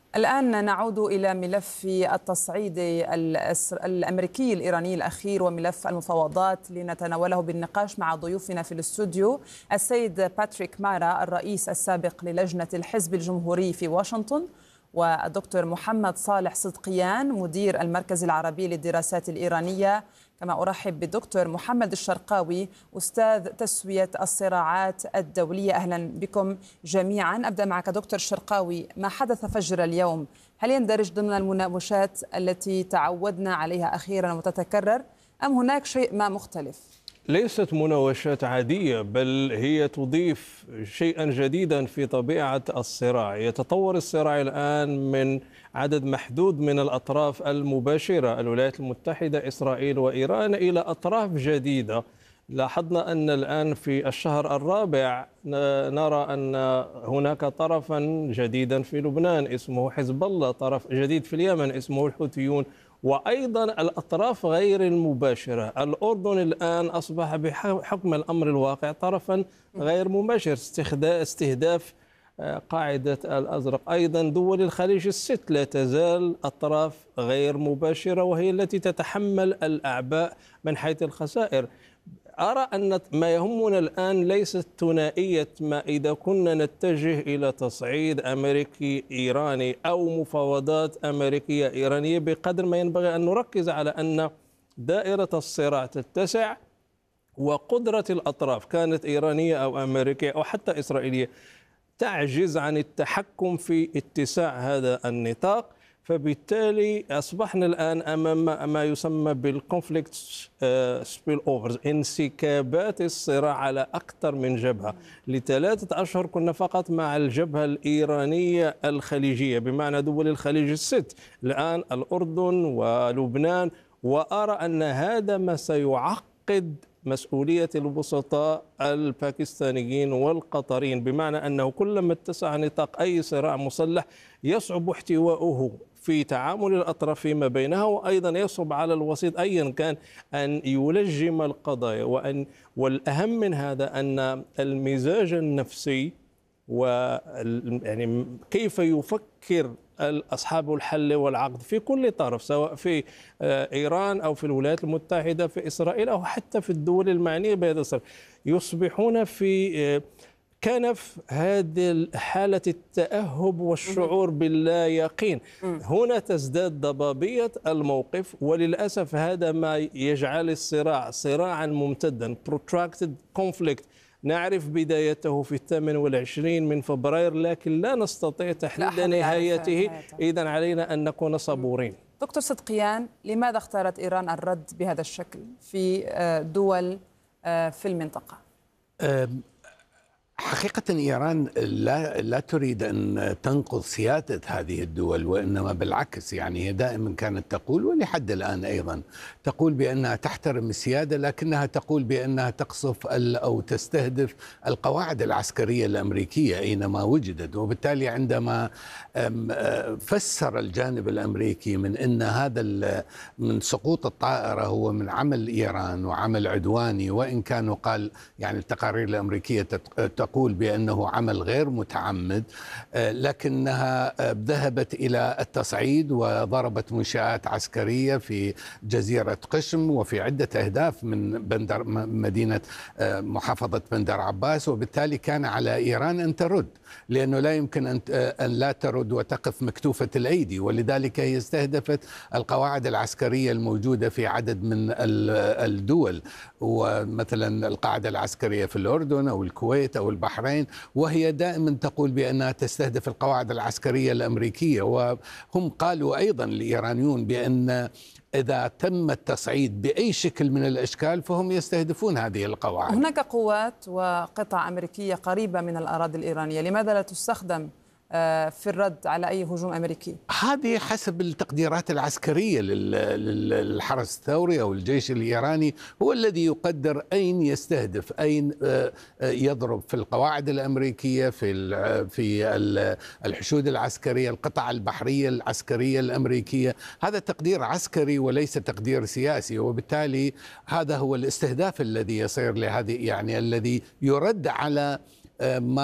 الآن نعود إلى ملف التصعيد الأمريكي الإيراني الأخير وملف المفاوضات لنتناوله بالنقاش مع ضيوفنا في الاستوديو السيد باتريك مارا الرئيس السابق للجنة الحزب الجمهوري في واشنطن، والدكتور محمد صالح صدقيان مدير المركز العربي للدراسات الإيرانية، كما أرحب بالدكتور محمد الشرقاوي أستاذ تسوية الصراعات الدولية. أهلا بكم جميعا. أبدأ معك دكتور الشرقاوي، ما حدث فجر اليوم هل يندرج ضمن المناوشات التي تعودنا عليها أخيرا وتتكرر، أم هناك شيء ما مختلف؟ ليست مناوشات عادية، بل هي تضيف شيئا جديدا في طبيعة الصراع. يتطور الصراع الآن من عدد محدود من الأطراف المباشرة، الولايات المتحدة، إسرائيل وإيران، إلى أطراف جديدة. لاحظنا أن الآن في الشهر الرابع نرى أن هناك طرفا جديدا في لبنان اسمه حزب الله، طرف جديد في اليمن اسمه الحوثيون، وأيضا الأطراف غير المباشرة. الأردن الآن أصبح بحكم الأمر الواقع طرفا غير مباشر، استهداف قاعدة الأزرق. أيضا دول الخليج الست لا تزال أطراف غير مباشرة، وهي التي تتحمل الأعباء من حيث الخسائر. أرى أن ما يهمنا الآن ليست ثنائية ما إذا كنا نتجه إلى تصعيد أمريكي إيراني أو مفاوضات أمريكية إيرانية، بقدر ما ينبغي أن نركز على أن دائرة الصراع تتسع، وقدرة الأطراف كانت إيرانية أو أمريكية أو حتى إسرائيلية تعجز عن التحكم في اتساع هذا النطاق. فبالتالي أصبحنا الآن أمام ما يسمى بالكونفليكت سبيل أوفرز، انسكابات الصراع على أكثر من جبهة. ل3 أشهر كنا فقط مع الجبهة الإيرانية الخليجية بمعنى دول الخليج الست، الآن الأردن ولبنان. وأرى أن هذا ما سيعقد مسؤولية الوسطاء الباكستانيين والقطريين، بمعنى أنه كلما اتسع نطاق أي صراع مسلح يصعب احتواؤه في تعامل الأطراف فيما بينها، وأيضا يصعب على الوسيط أيا كان أن يلجم القضايا. والأهم من هذا أن المزاج النفسي يعني كيف يفكر أصحاب الحل والعقد في كل طرف، سواء في إيران أو في الولايات المتحدة في إسرائيل أو حتى في الدول المعنية بهذا الصراع، يصبحون في كنف هذه حالة التأهب والشعور باللا يقين. هنا تزداد ضبابية الموقف، وللأسف هذا ما يجعل الصراع صراعا ممتدا، protracted conflict. نعرف بدايته في 28 من فبراير، لكن لا نستطيع تحديد نهايته. إذن علينا أن نكون صبورين. دكتور صدقيان، لماذا اختارت إيران الرد بهذا الشكل في دول في المنطقة؟ حقيقة إيران لا تريد أن تنقض سيادة هذه الدول، وإنما بالعكس. يعني هي دائما كانت تقول، ولحد الآن أيضا تقول بأنها تحترم السيادة، لكنها تقول بأنها تقصف أو تستهدف القواعد العسكرية الأمريكية أينما وجدت. وبالتالي عندما فسر الجانب الأمريكي من أن هذا من سقوط الطائرة هو من عمل إيران وعمل عدواني، وإن كانوا قال يعني التقارير الأمريكية تقول بأنه عمل غير متعمد، لكنها ذهبت إلى التصعيد وضربت منشآت عسكرية في جزيرة قشم وفي عدة أهداف من مدينة محافظة بندر عباس. وبالتالي كان على إيران أن ترد، لأنه لا يمكن أن لا ترد وتقف مكتوفة الأيدي. ولذلك هي استهدفت القواعد العسكرية الموجودة في عدد من الدول، ومثلا القاعدة العسكرية في الأردن أو الكويت أو البحرين، وهي دائما تقول بأنها تستهدف القواعد العسكرية الأمريكية. وهم قالوا أيضا الإيرانيون بأن إذا تم التصعيد بأي شكل من الأشكال فهم يستهدفون هذه القواعد. هناك قوات وقطع أمريكية قريبة من الأراضي الإيرانية، لماذا لا تستخدم في الرد على أي هجوم أمريكي؟ هذه حسب التقديرات العسكرية للحرس الثوري أو الجيش الإيراني، هو الذي يقدر أين يستهدف، أين يضرب في القواعد الأمريكية، في الحشود العسكرية، القطع البحرية العسكرية الأمريكية. هذا تقدير عسكري وليس تقدير سياسي، وبالتالي هذا هو الاستهداف الذي يصير لهذه، يعني الذي يرد على ما